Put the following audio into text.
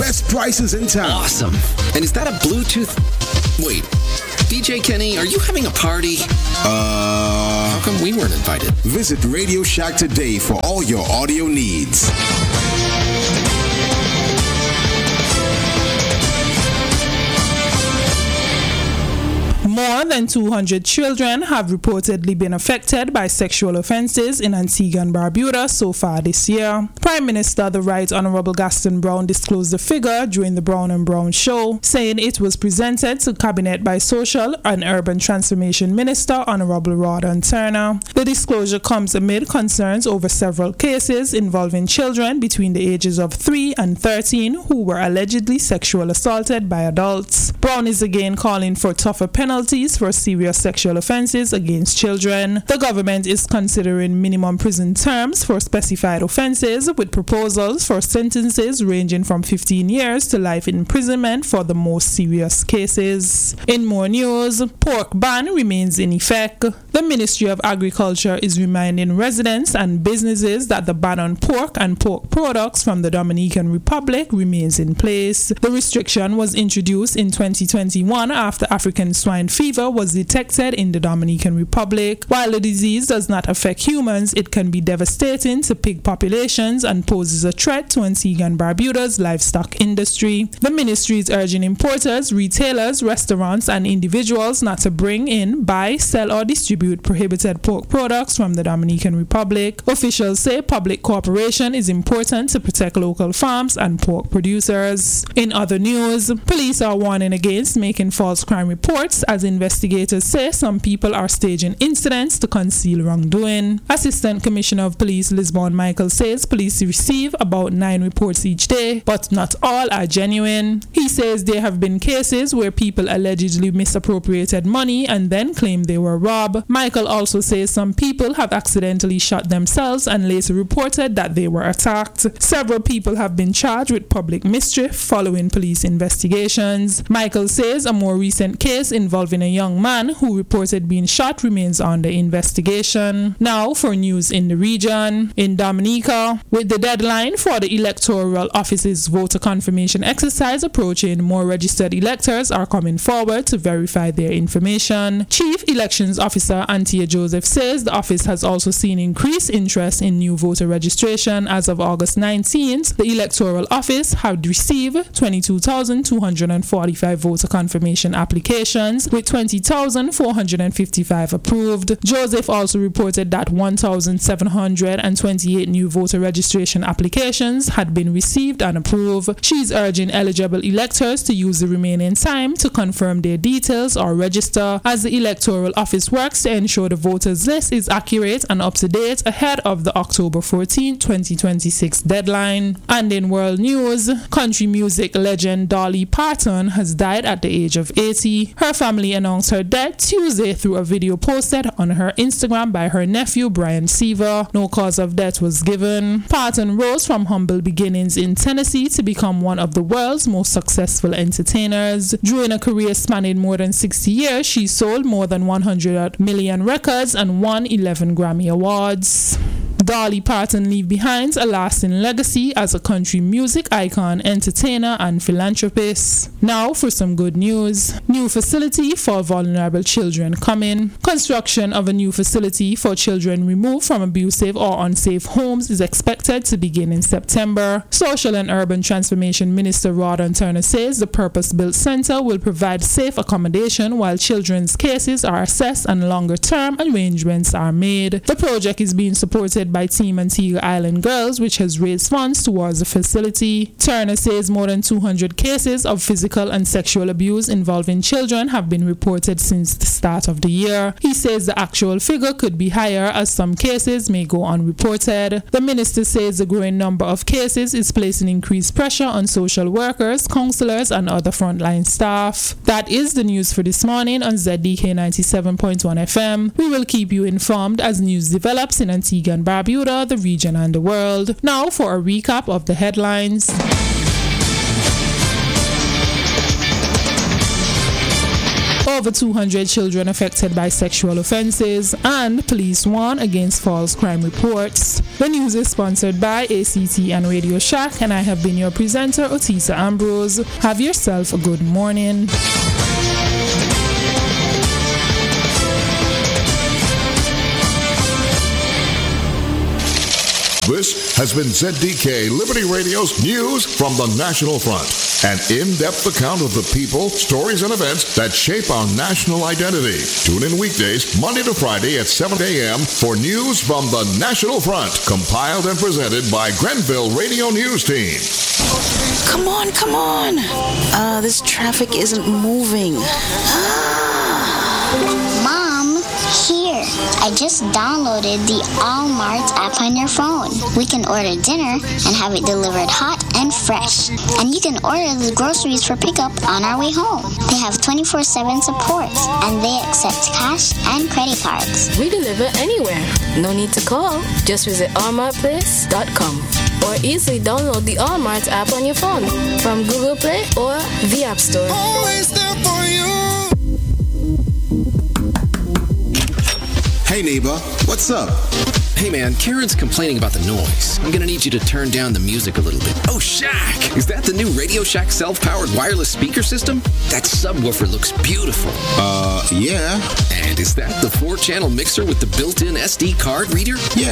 best prices in town. Awesome. And is that a Bluetooth? Wait, DJ Kenny, are you having a party? How come we weren't invited? Visit Radio Shack today for all your audio needs. More than 200 children have reportedly been affected by sexual offences in Antigua and Barbuda so far this year. Prime Minister the Right Honourable Gaston Brown disclosed the figure during the Brown and Brown show, saying it was presented to Cabinet by Social and Urban Transformation Minister Honourable Rawdon Turner. The disclosure comes amid concerns over several cases involving children between the ages of 3 and 13 who were allegedly sexual assaulted by adults. Brown is again calling for tougher penalties for serious sexual offences against children. The government is considering minimum prison terms for specified offences, with proposals for sentences ranging from 15 years to life imprisonment for the most serious cases. In more news, pork ban remains in effect. The Ministry of Agriculture is reminding residents and businesses that the ban on pork and pork products from the Dominican Republic remains in place. The restriction was introduced in 2021 after African swine fever was detected in the Dominican Republic. While the disease does not affect humans, it can be devastating to pig populations and poses a threat to Antigua and Barbuda's livestock industry. The ministry is urging importers, retailers, restaurants, and individuals not to bring in, buy, sell, or distribute prohibited pork products from the Dominican Republic. Officials say public cooperation is important to protect local farms and pork producers. In other news, police are warning against making false crime reports as investigators say some people are staging incidents to conceal wrongdoing. Assistant Commissioner of Police Lisbon Michael says police receive about 9 reports each day, but not all are genuine. He says there have been cases where people allegedly misappropriated money and then claim they were robbed. Michael also says some people have accidentally shot themselves and later reported that they were attacked. Several people have been charged with public mischief following police investigations. Michael says a more recent case involving a young man who reported being shot remains under investigation. Now for news in the region. In Dominica, with the deadline for the electoral office's voter confirmation exercise approaching, more registered electors are coming forward to verify their information. Chief Elections Officer Antia Joseph says the office has also seen increased interest in new voter registration. As of August 19th, the electoral office had received 22,245 voter confirmation applications, with 20,455 approved. Joseph also reported that 1,728 new voter registration applications had been received and approved. She is urging eligible electors to use the remaining time to confirm their details or register, as the electoral office works to ensure the voters list is accurate and up to date ahead of the October 14, 2026 deadline. And in world news, country music legend Dolly Parton has died at the age of 80. Her family announced her death Tuesday through a video posted on her Instagram by her nephew Brian Seaver. No cause of death was given. Parton rose from humble beginnings in Tennessee to become one of the world's most successful entertainers. During a career spanning more than 60 years, she sold more than 100 million records and won 11 Grammy Awards. Dolly Parton left behind a lasting legacy as a country music icon, entertainer, and philanthropist. Now for some good news. New facility for vulnerable children coming. Construction of a new facility for children removed from abusive or unsafe homes is expected to begin in September. Social and Urban Transformation Minister Rawdon Turner says the purpose-built center will provide safe accommodation while children's cases are assessed and longer-term arrangements are made. The project is being supported by Team Antigua Island Girls, which has raised funds towards the facility. Turner says more than 200 cases of physical and sexual abuse involving children have been reported since the start of the year. He says the actual figure could be higher as some cases may go unreported. The minister says the growing number of cases is placing increased pressure on social workers, counselors, and other frontline staff. That is the news for this morning on ZDK 97.1 FM. We will keep you informed as news develops in Antigua and Barbuda, the region, and the world. Now for a recap of the headlines. over 200 children affected by sexual offenses, and police warn against false crime reports. The news is sponsored by ACT and Radio Shack, and I have been your presenter, Otisa Ambrose. Have yourself a good morning. This has been ZDK Liberty Radio's News from the National Front, an in-depth account of the people, stories, and events that shape our national identity. Tune in weekdays, Monday to Friday at 7 a.m. for News from the National Front, compiled and presented by Grenville Radio News Team. Come on. This traffic isn't moving. Mom, here. I just downloaded the Allmart app on your phone. We can order dinner and have it delivered hot and fresh. And you can order the groceries for pickup on our way home. They have 24/7 support, and they accept cash and credit cards. We deliver anywhere. No need to call. Just visit allmartplace.com or easily download the Allmart app on your phone from Google Play or the App Store. Always there for you. Hey neighbor, what's up? Hey man, Karen's complaining about the noise. I'm gonna need you to turn down the music a little bit. Oh, Shack! Is that the new Radio Shack self-powered wireless speaker system? That subwoofer looks beautiful. Yeah. And is that the 4-channel mixer with the built-in SD card reader? Yeah.